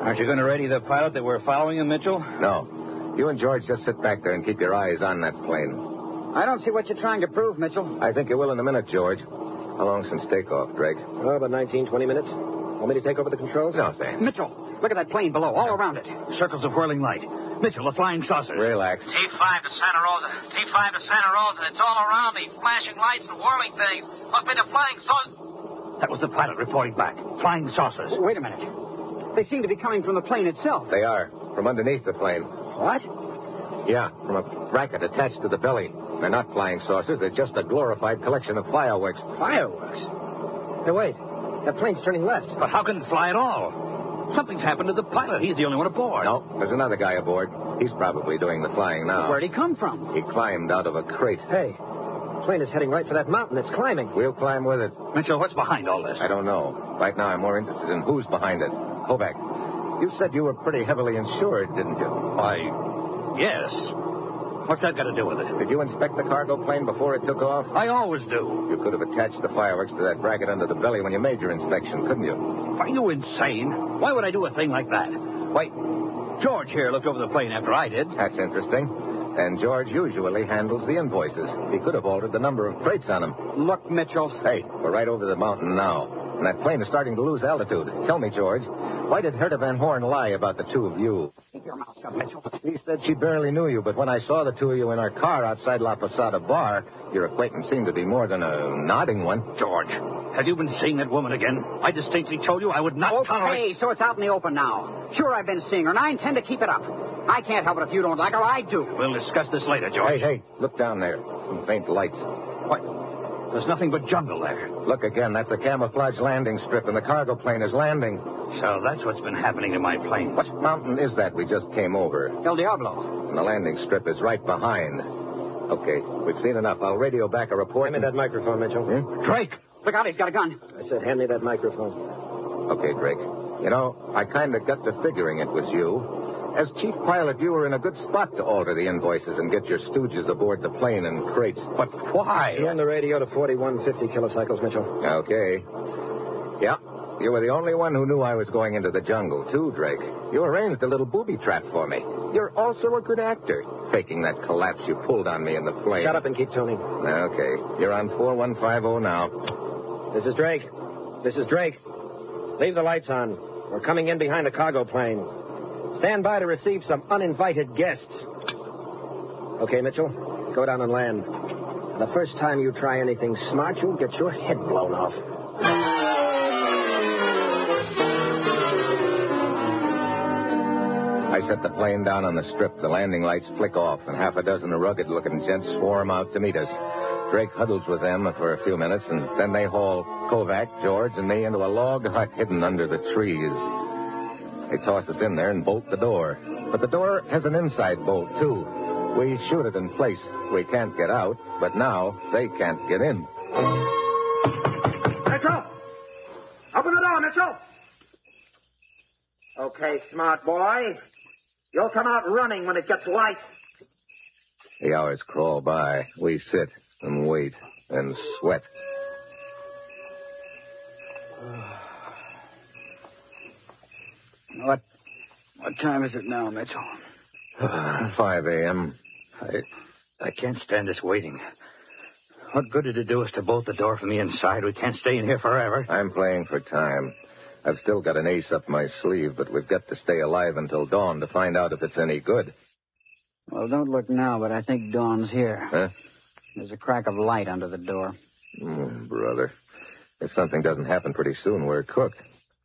Aren't you going to ready the pilot that we're following him, Mitchell? No. You and George just sit back there and keep your eyes on that plane. I don't see what you're trying to prove, Mitchell. I think you will in a minute, George. How long since takeoff, Drake? Oh, about 19, 20 minutes. Want me to take over the controls? No, thanks. Mitchell, look at that plane below, all around it. Circles of whirling light. Mitchell, the flying saucers. Relax. T5 to Santa Rosa. T5 to Santa Rosa. It's all around me. Flashing lights and whirling things. Must be the flying saucers. That was the pilot reporting back. Flying saucers. Wait a minute. They seem to be coming from the plane itself. They are. From underneath the plane. What? Yeah, from a bracket attached to the belly. They're not flying saucers. They're just a glorified collection of fireworks. Fireworks? Hey, wait. That plane's turning left. But how can it fly at all? Something's happened to the pilot. He's the only one aboard. No, there's another guy aboard. He's probably doing the flying now. Where'd he come from? He climbed out of a crate. Hey, the plane is heading right for that mountain. It's climbing. We'll climb with it. Mitchell, what's behind all this? I don't know. Right now, I'm more interested in who's behind it. Kovac, you said you were pretty heavily insured, didn't you? Why, yes. What's that got to do with it? Did you inspect the cargo plane before it took off? I always do. You could have attached the fireworks to that bracket under the belly when you made your inspection, couldn't you? Are you insane? Why would I do a thing like that? Why, George here looked over the plane after I did. That's interesting. And George usually handles the invoices. He could have altered the number of crates on them. Look, Mitchell. Hey, we're right over the mountain now. And that plane is starting to lose altitude. Tell me, George, why did Herta Van Horn lie about the two of you? Keep your mouth shut, Mitchell. She said she barely knew you, but when I saw the two of you in our car outside La Posada Bar, your acquaintance seemed to be more than a nodding one. George, have you been seeing that woman again? I distinctly told you I would not tolerate... Okay, so it's out in the open now. Sure, I've been seeing her, and I intend to keep it up. I can't help it if you don't like her. I do. We'll discuss this later, George. Hey, look down there. Some faint lights. What? There's nothing but jungle there. Look again. That's a camouflage landing strip, and the cargo plane is landing. So that's what's been happening to my plane. What mountain is that we just came over? El Diablo. And the landing strip is right behind. Okay, we've seen enough. I'll radio back a report. Hand me that microphone, Mitchell. Drake! Look out, he's got a gun. I said hand me that microphone. Okay, Drake. You know, I kind of got to figuring it was you. As chief pilot, you were in a good spot to alter the invoices and get your stooges aboard the plane in crates. But why? Turn the radio to 4150 kilocycles, Mitchell. Okay. Yeah, you were the only one who knew I was going into the jungle, too, Drake. You arranged a little booby trap for me. You're also a good actor, faking that collapse you pulled on me in the plane. Shut up and keep tuning. Okay. You're on 4150 now. This is Drake. This is Drake. Leave the lights on. We're coming in behind a cargo plane. Stand by to receive some uninvited guests. Okay, Mitchell, go down and land. The first time you try anything smart, you'll get your head blown off. I set the plane down on the strip. The landing lights flick off, and half a dozen rugged-looking gents swarm out to meet us. Drake huddles with them for a few minutes, and then they haul Kovac, George, and me into a log hut hidden under the trees. They toss us in there and bolt the door. But the door has an inside bolt, too. We shoot it in place. We can't get out, but now they can't get in. Mitchell! Open the door, Mitchell! Okay, smart boy. You'll come out running when it gets light. The hours crawl by. We sit and wait and sweat. What time is it now, Mitchell? 5 a.m. I can't stand this waiting. What good did it do us to bolt the door from the inside? We can't stay in here forever. I'm playing for time. I've still got an ace up my sleeve, but we've got to stay alive until dawn to find out if it's any good. Well, don't look now, but I think Dawn's here. Huh? There's a crack of light under the door. Brother. If something doesn't happen pretty soon, we're cooked.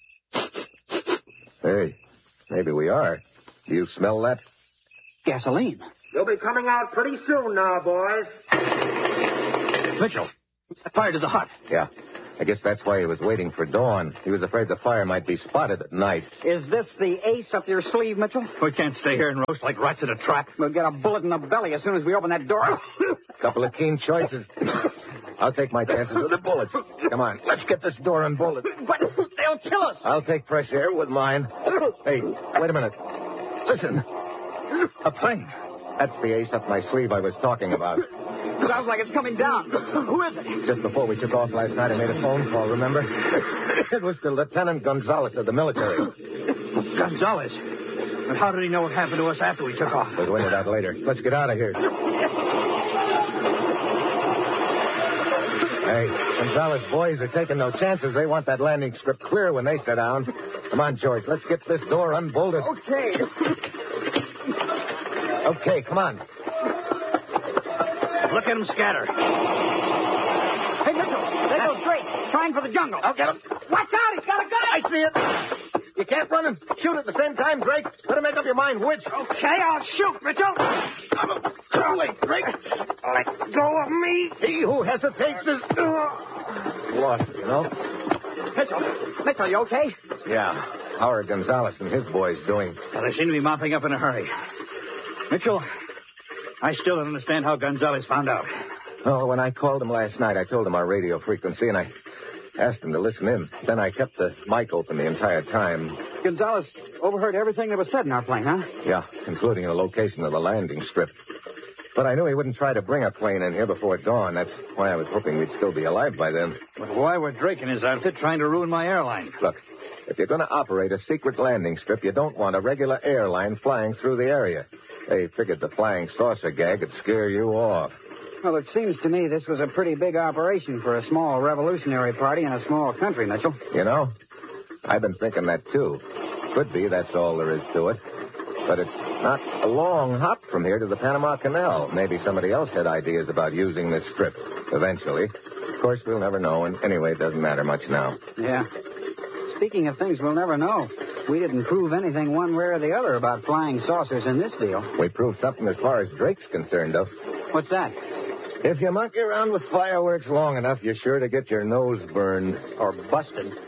Hey, maybe we are. Do you smell that? Gasoline. You'll be coming out pretty soon now, boys. Mitchell, I fired to the hut. Yeah. I guess that's why he was waiting for dawn. He was afraid the fire might be spotted at night. Is this the ace up your sleeve, Mitchell? We can't stay here and roast like rats in a trap. We'll get a bullet in the belly as soon as we open that door. Couple of keen choices. I'll take my chances with the bullets. Come on, let's get this door unbolted. But they'll kill us. I'll take fresh air with mine. Hey, wait a minute. Listen. A plane. That's the ace up my sleeve I was talking about. Sounds like it's coming down. Who is it? Just before we took off last night, I made a phone call, remember? It was to Lieutenant Gonzalez of the military. Gonzalez. But how did he know what happened to us after we took off? We'll win it out later. Let's get out of here. Hey, Gonzalez boys are taking no chances. They want that landing strip clear when they sit down. Come on, George. Let's get this door unbolted. Okay. Okay, come on. Look at him scatter. Hey, Mitchell, there goes Drake, trying for the jungle. I'll get him. Watch out, he's got a gun. I see it. You can't run and shoot at the same time, Drake. Better make up your mind which. Okay, I'll shoot, Mitchell. Too late, Drake. Let go of me. He who hesitates is lost, you know. Mitchell, you okay? Yeah. How are Gonzalez and his boys doing? Well, they seem to be mopping up in a hurry. Mitchell, I still don't understand how Gonzalez found out. Oh, when I called him last night, I told him our radio frequency, and I asked him to listen in. Then I kept the mic open the entire time. Gonzalez overheard everything that was said in our plane, huh? Yeah, including the location of the landing strip. But I knew he wouldn't try to bring a plane in here before dawn. That's why I was hoping we'd still be alive by then. But why were Drake and his outfit trying to ruin my airline? Look, if you're going to operate a secret landing strip, you don't want a regular airline flying through the area. They figured the flying saucer gag would scare you off. Well, it seems to me this was a pretty big operation for a small revolutionary party in a small country, Mitchell. You know, I've been thinking that, too. Could be that's all there is to it. But it's not a long hop from here to the Panama Canal. Maybe somebody else had ideas about using this strip eventually. Of course, we'll never know, and anyway, it doesn't matter much now. Yeah. Speaking of things we'll never know, we didn't prove anything one way or the other about flying saucers in this deal. We proved something as far as Drake's concerned, though. What's that? If you monkey around with fireworks long enough, you're sure to get your nose burned. Or busted.